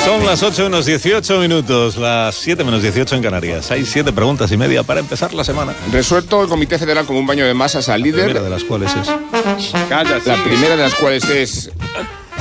Son las 8 menos 18 minutos, las 7 menos 18 en Canarias. Hay 7 preguntas y media para empezar la semana. Resuelto el Comité Federal como un baño de masas al líder. La primera de las cuales es... La primera de las cuales es...